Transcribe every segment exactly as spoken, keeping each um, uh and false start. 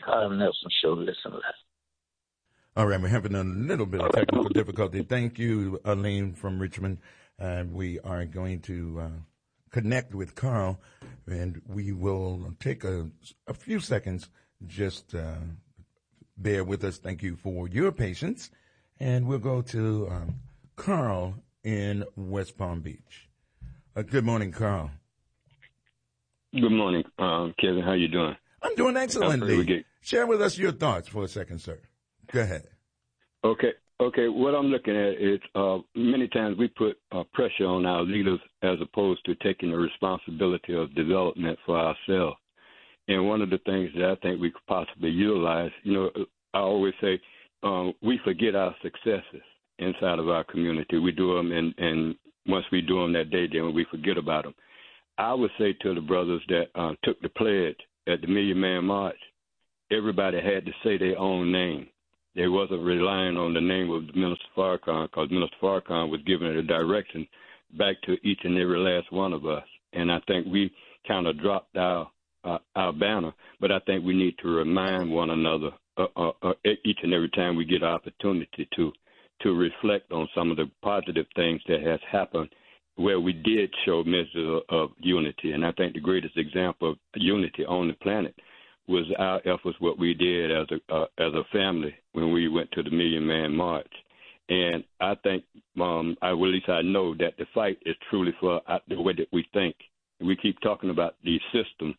Carl Nelson Show. Listen to that. All right, we're having a little bit of technical difficulty. Thank you, Aline from Richmond. Uh, we are going to uh, connect with Carl, and we will take a, a few seconds. Just uh, bear with us. Thank you for your patience. And we'll go to um, Carl in West Palm Beach. Uh, good morning, Carl. Good morning, um, Kevin. How you doing? I'm doing excellently. Get... Share with us your thoughts for a second, sir. Go ahead. Okay. Okay. What I'm looking at is uh, many times we put uh, pressure on our leaders as opposed to taking the responsibility of development for ourselves. And one of the things that I think we could possibly utilize, you know, I always say um, we forget our successes inside of our community. We do them, and, and once we do them that day, then we forget about them. I would say to the brothers that uh, took the pledge at the Million Man March, everybody had to say their own name. They wasn't relying on the name of Minister Farrakhan, because Minister Farrakhan was giving the direction back to each and every last one of us. And I think we kind of dropped our uh, our banner, but I think we need to remind one another uh, uh, uh, each and every time we get an opportunity to to reflect on some of the positive things that has happened where we did show measures of, of unity. And I think the greatest example of unity on the planet was our efforts, what we did as a uh, as a family when we went to the Million Man March. And I think, um, I, well, at least I know that the fight is truly for uh, the way that we think. We keep talking about the system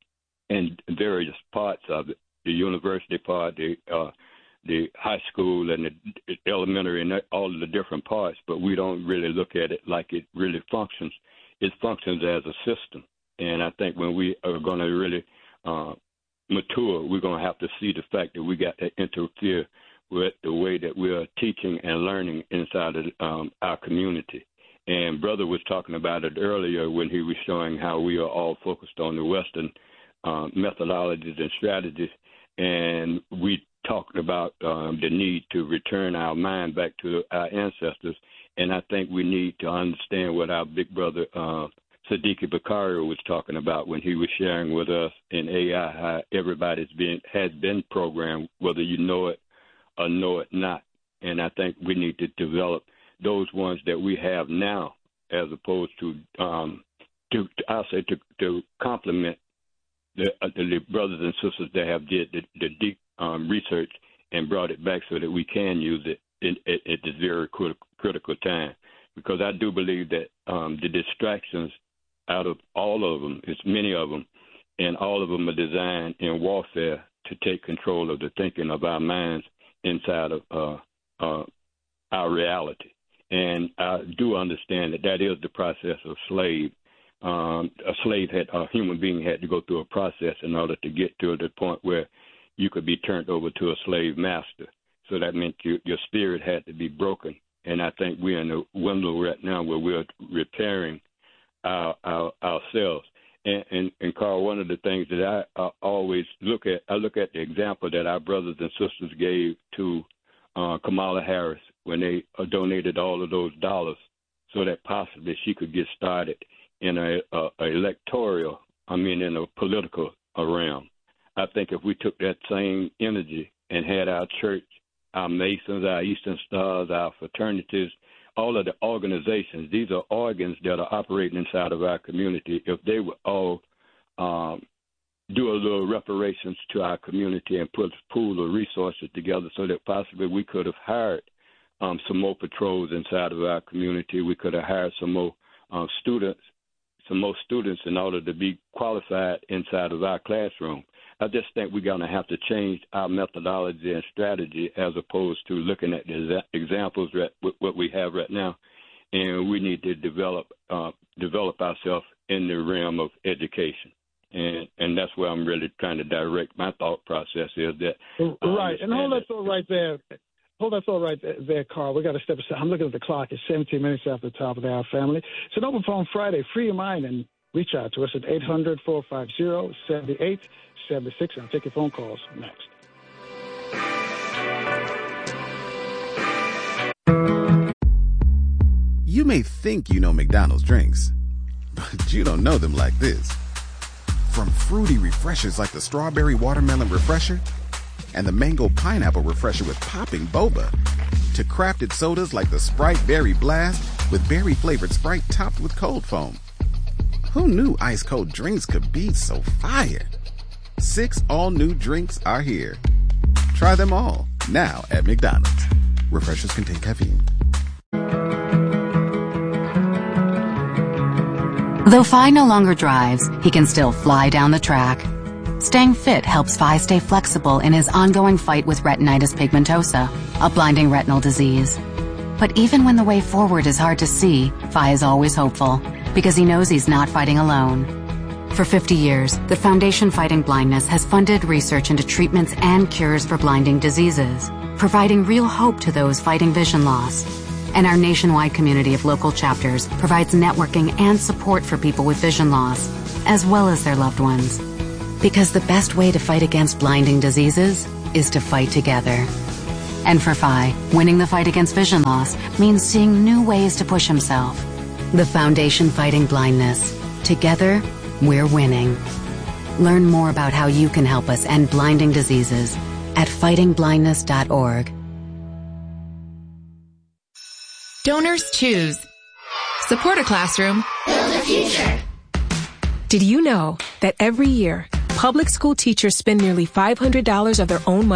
and various parts of it, the university part, the uh, the high school and the elementary and all of the different parts, but we don't really look at it like it really functions. It functions as a system. And I think when we are going to really uh, mature, we're going to have to see the fact that we got to interfere with the way that we are teaching and learning inside of um, our community. And Brother was talking about it earlier when he was showing how we are all focused on the Western uh, methodologies and strategies, and we talked about um, the need to return our mind back to our ancestors. And I think we need to understand what our big brother uh, Siddiqui Bakaria was talking about when he was sharing with us in A I how everybody's been has been programmed, whether you know it or know it not. And I think we need to develop those ones that we have now, as opposed to um, to I'll say to, to complement the, uh, the brothers and sisters that have did the, the deep um, research and brought it back so that we can use it in, at, at this very critical, critical time. Because I do believe that um, the distractions out of all of them, it's many of them, and all of them are designed in warfare to take control of the thinking of our minds inside of uh, uh, our reality. And I do understand that that is the process of slave. Um, a slave had, a human being had to go through a process in order to get to the point where you could be turned over to a slave master. So that meant you, your spirit had to be broken. And I think we're in a window right now where we're repairing our, our, ourselves. And, and, and Carl, one of the things that I, I always look at, I look at the example that our brothers and sisters gave to uh, Kamala Harris when they uh, donated all of those dollars so that possibly she could get started in a, a, a electoral, I mean, in a political realm. I think if we took that same energy and had our church, our Masons, our Eastern Stars, our fraternities, all of the organizations, these are organs that are operating inside of our community. If they would all um, do a little reparations to our community and put a pool of resources together so that possibly we could have hired um, some more patrols inside of our community. We could have hired some more uh, students, some more students in order to be qualified inside of our classroom. I just think we're going to have to change our methodology and strategy as opposed to looking at the examples that what we have right now. And we need to develop uh, develop ourselves in the realm of education. And and that's where I'm really trying to direct my thought process is that. Right. And hold that thought right there. Hold that thought right there, Carl. We got to step aside. I'm looking at the clock. It's seventeen minutes after the top of the hour, family. It's an open phone Friday. Free your mind and reach out to us at eight hundred, four five zero, seven eight seven six. I'll take your phone calls next. You may think you know McDonald's drinks, but you don't know them like this. From fruity refreshers like the Strawberry Watermelon Refresher and the Mango Pineapple Refresher with popping boba, to crafted sodas like the Sprite Berry Blast with berry-flavored Sprite topped with cold foam. Who knew ice-cold drinks could be so fire? Six all-new drinks are here. Try them all, now at McDonald's. Refreshers contain caffeine. Though Phi no longer drives, he can still fly down the track. Staying fit helps Phi stay flexible in his ongoing fight with retinitis pigmentosa, a blinding retinal disease. But even when the way forward is hard to see, Phi is always hopeful, because he knows he's not fighting alone. For fifty years, the Foundation Fighting Blindness has funded research into treatments and cures for blinding diseases, providing real hope to those fighting vision loss. And our nationwide community of local chapters provides networking and support for people with vision loss, as well as their loved ones. Because the best way to fight against blinding diseases is to fight together. And for Phi, winning the fight against vision loss means seeing new ways to push himself. The Foundation Fighting Blindness. Together, we're winning. Learn more about how you can help us end blinding diseases at fighting blindness dot org. Donors choose. Support a classroom. Build a future. Did you know that every year, public school teachers spend nearly five hundred dollars of their own money